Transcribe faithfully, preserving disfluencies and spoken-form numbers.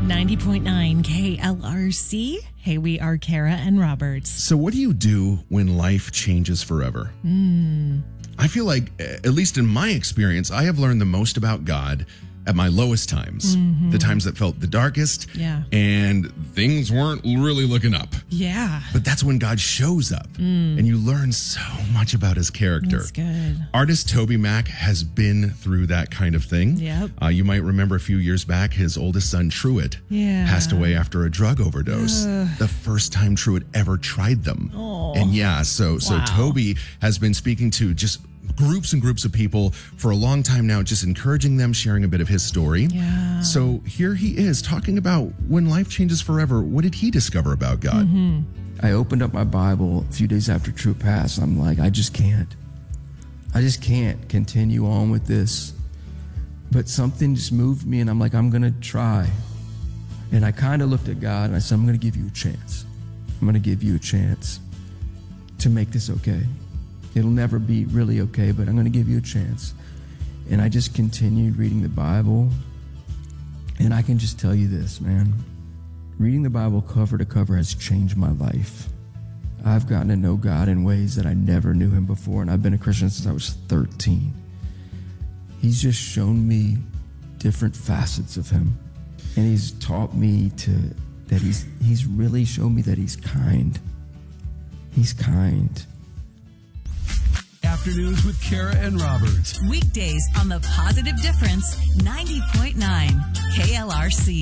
ninety point nine K L R C. Hey, we are Kara and Roberts. So what do you do when life changes forever? Mm. I feel like, at least in my experience, I have learned the most about God at my lowest times, mm-hmm. the times that felt the darkest, yeah. and things weren't really looking up. Yeah. But that's when God shows up, mm. and you learn so much about his character. That's good. Artist Toby Mac has been through that kind of thing. Yep. Uh, you might remember a few years back, his oldest son, Truett, yeah. passed away after a drug overdose. Ugh. The first time Truett ever tried them. Oh. And yeah, so so wow. Toby has been speaking to just groups and groups of people for a long time now, just encouraging them, sharing a bit of his story. Yeah. So here he is talking about when life changes forever. What did he discover about God? Mm-hmm. I opened up my Bible a few days after Truett passed. I'm like, I just can't. I just can't continue on with this. But something just moved me, and I'm like, I'm going to try. And I kind of looked at God, and I said, I'm going to give you a chance. I'm going to give you a chance to make this okay. It'll never be really okay, but I'm going to give you a chance. And I just continued reading the Bible. And I can just tell you this, man. Reading the Bible cover to cover has changed my life. I've gotten to know God in ways that I never knew him before, and I've been a Christian since I was thirteen. He's just shown me different facets of him. And he's taught me to that he's he's really shown me that he's kind. He's kind. Afternoons with Kara and Roberts. Weekdays on The Positive Difference, ninety point nine K L R C.